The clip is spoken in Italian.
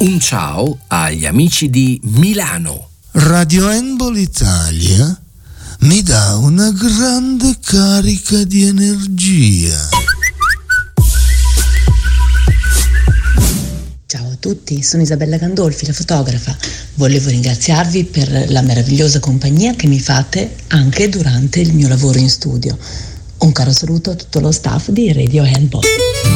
Un ciao agli amici di Milano. Radio Handball Italia mi dà una grande carica di energia. Ciao a tutti, sono Isabella Gandolfi, la fotografa. Volevo ringraziarvi per la meravigliosa compagnia che mi fate anche durante il mio lavoro in studio. Un caro saluto a tutto lo staff di Radio Handball.